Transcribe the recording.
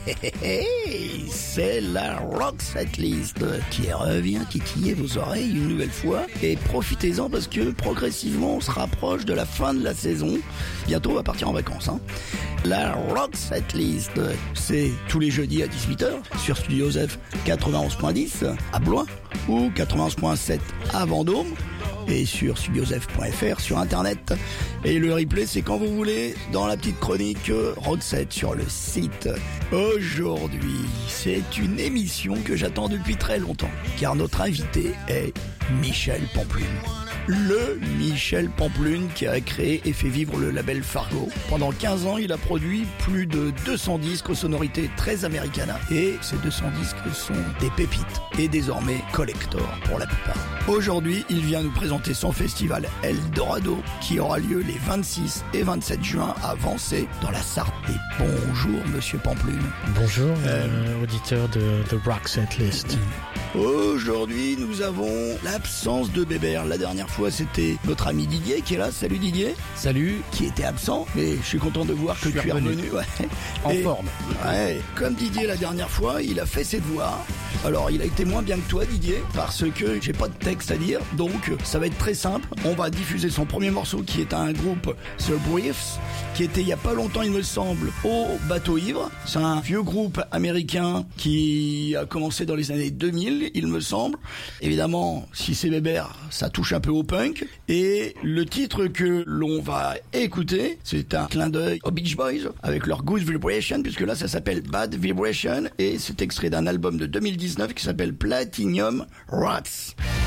C'est la Rock Setlist qui revient titiller vos oreilles une nouvelle fois. Et profitez-en parce que progressivement on se rapproche de la fin de la saison. Bientôt on va partir en vacances. La Rock Setlist, c'est tous les jeudis à 18h sur Studio Joseph 91.10 à Blois ou 91.7 à Vendôme. Et sur studiojoseph.fr sur internet. Et le replay c'est quand vous voulez dans la petite chronique Rock Set sur le site. Aujourd'hui, c'est une émission que j'attends depuis très longtemps car notre invité est Michel Pamplune. Le Michel Pamplune qui a créé et fait vivre le label Fargo. Pendant 15 ans, il a produit plus de 200 disques aux sonorités très américaines. Et ces 200 disques sont des pépites et désormais collector pour la plupart. Aujourd'hui, il vient nous présenter son festival Eldorado qui aura lieu les 26 et 27 juin à Vancé dans la Sarthe. Et bonjour Monsieur Pamplune. Bonjour auditeur de The Rock Setlist. Aujourd'hui, nous avons l'absence de Bébert. La dernière fois, c'était notre ami Didier qui est là. Salut Didier. Salut. Qui était absent, mais je suis content de voir que tu es revenu. Ouais. En forme. Ouais, comme Didier la dernière fois, il a fait ses devoirs. Alors, il a été moins bien que toi, Didier, parce que j'ai pas de texte à dire. Donc, ça va être très simple. On va diffuser son premier morceau qui est un groupe, The Briefs, qui était il y a pas longtemps, il me semble, au Bateau Ivre. C'est un vieux groupe américain qui a commencé dans les années 2000, il me semble. Évidemment, si c'est Bébert, ça touche un peu au punk. Et le titre que l'on va écouter, c'est un clin d'œil aux Beach Boys avec leur Good Vibration, puisque là, ça s'appelle Bad Vibration et c'est extrait d'un album de 2019 qui s'appelle Platinum Rats.